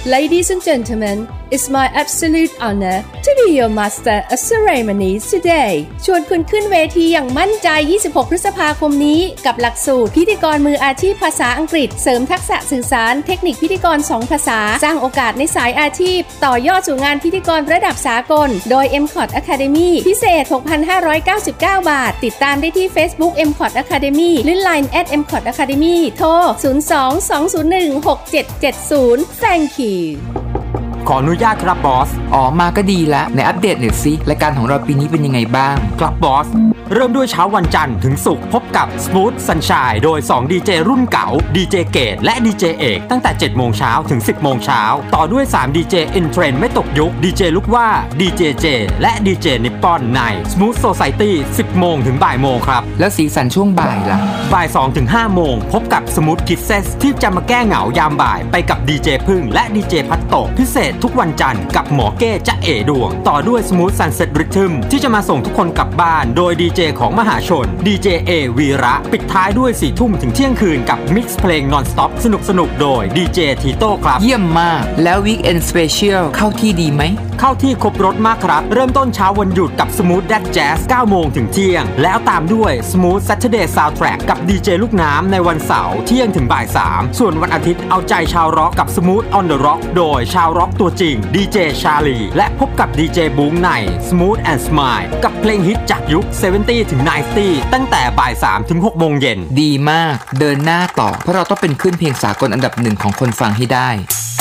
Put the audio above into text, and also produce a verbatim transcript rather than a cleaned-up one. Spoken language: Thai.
Ladies and gentlemen, it's my absolute honor to be your master of ceremonies today ชวนคุณขึ้นเวทีอย่างมั่นใจยี่สิบหกพฤษภาคมนี้กับหลักสูตรพิธีกรมืออาชีพภาษาอังกฤษเสริมทักษะสื่อสารเทคนิคพิธีกรสองภาษาสร้างโอกาสในสายอาชีพต่อยอดสู่งานพิธีกรระดับสากลโดย เอ็ม คอท Academy พิเศษ หกพันห้าร้อยเก้าสิบเก้า บาทติดตามได้ที่ Facebook เอ็ม คอท Academy หรือ ไลน์ แอท เอ็ม คอท Academy โทรศูนย์ สอง สอง ศูนย์ หนึ่ง หก เจ็ด เจ็ด ศูนย์ Thank you ขออนุญาตครับบอสอ๋อมาก็ดีแล้วในอัปเดตหน่อยสิรายการของเราปีนี้เป็นยังไงบ้างครับบอสเริ่มด้วยเช้าวันจันทร์ถึงศุกร์พบกับ Smooth Sunshine โดยสองดีเจรุ่นเก่า ดี เจ เกตและ ดี เจ เอกตั้งแต่ เจ็ดโมงเช้าถึง สิบโมงเช้าต่อด้วยสาม ดี เจ In Trend ไม่ตกยุค ดี เจ ลูกว่า ดี เจ เจ และ ดี เจ นิปปอนใน Smooth Society สิบโมงถึงบ่ายโมงครับแล้วสีสันช่วงบ่ายล่ะบ่ายสองถึงห้าโมงพบกับ Smooth Kisses ที่จะมาแก้เหงายามบ่ายไปกับ ดี เจ พึ่งและ ดี เจ พัดโตกพิเศษทุกวันจันทร์กับหมอเก้จ๊ะเอ๋ดวงต่อด้วย Smooth Sunset Rhythm ที่จะมาส่งทุกคนกลับบ้านโดย ดี เจ ของมหาชน ดี เจ เอ วีระปิดท้ายด้วยสี่ทุ่มถึงเที่ยงคืนกับมิกซ์เพลง Non-Stop สนุกๆโดย ดี เจ ทีโต้ครับเยี่ยมมากแล้ว Weekend Special เข้าที่ดีไหมเข้าที่ครบรถมากครับเริ่มต้นเช้าวันหยุดกับ Smooth That Jazz เก้าโมงถึงเที่ยงแล้วตามด้วย Smooth Saturday Soundtrack กับ ดี เจ ลูกน้ำในวันเสาร์เที่ยงถึงบ่ายสามส่วนวันอาทิตย์เอาใจชาวร็อกกับ Smooth on the Rock โดยชาวร็อกตัวจริง ดี เจ ชาลีและพบกับ ดี เจ บุ้งใน Smooth and Smile กับเพลงฮิตจากยุค เซเวนตี้ ถึง ไนน์ตี้ ตั้งแต่บ่ายสามถึงหกโมงเย็นดีมากเดินหน้าต่อเพราะเราต้องเป็นขึ้นเพลงสากลอันดับหนึ่งของคนฟังให้ได้